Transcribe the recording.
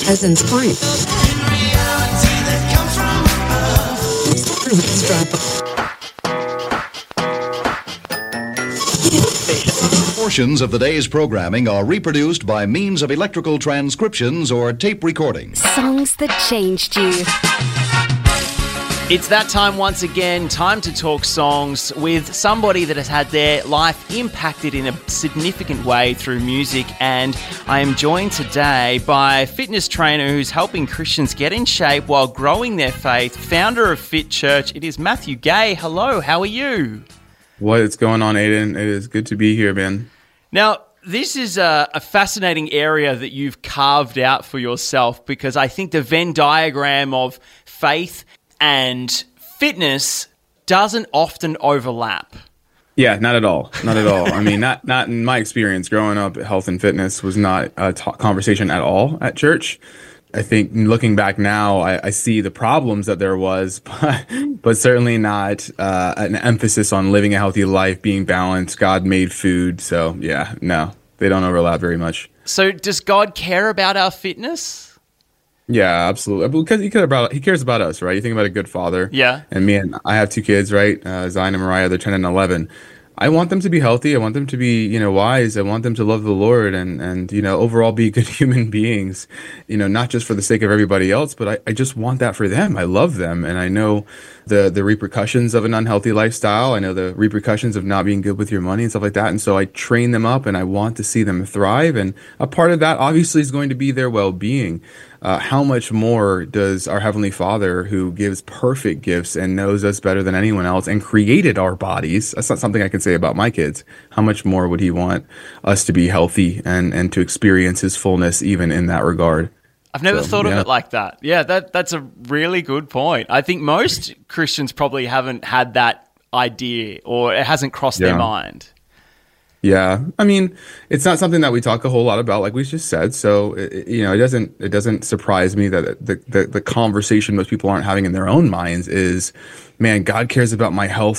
as in spring. Portions of the day's programming are reproduced by means of electrical transcriptions or tape recordings. Songs that changed you. It's that time once again, time to talk songs with somebody that has had their life impacted in a significant way through music. And I am joined today by a fitness trainer who's helping Christians get in shape while growing their faith, founder of Fit Church. It is Matthew Gay. Hello, how are you? What is going on, Aiden? It is good to be here, man. Now, this is a fascinating area that you've carved out for yourself, because I think the Venn diagram of faith and fitness doesn't often overlap. Yeah, not at all. Not at all. I mean, not in my experience. Growing up, health and fitness was not a conversation at all at church. I think looking back now, I see the problems that there was, but certainly not an emphasis on living a healthy life, being balanced. God made food. So yeah, no, they don't overlap very much. So does God care about our fitness? Yeah, absolutely. Because he cares about us, right? You think about a good father. Yeah. And me, and I have two kids, right? Zion and Mariah, they're 10 and 11. I want them to be healthy. I want them to be, wise. I want them to love the Lord and overall be good human beings, not just for the sake of everybody else, but I just want that for them. I love them. And I know the repercussions of an unhealthy lifestyle. I know the repercussions of not being good with your money and stuff like that. And so I train them up and I want to see them thrive. And a part of that obviously is going to be their well-being. How much more does our Heavenly Father, who gives perfect gifts and knows us better than anyone else and created our bodies, that's not something I can say about my kids, how much more would he want us to be healthy and to experience his fullness even in that regard? I've never thought of it like that. Yeah, that's a really good point. I think most Christians probably haven't had that idea, or it hasn't crossed their mind. Yeah, I mean, it's not something that we talk a whole lot about, like we just said. So it doesn't surprise me that the conversation most people aren't having in their own minds is, man, God cares about my health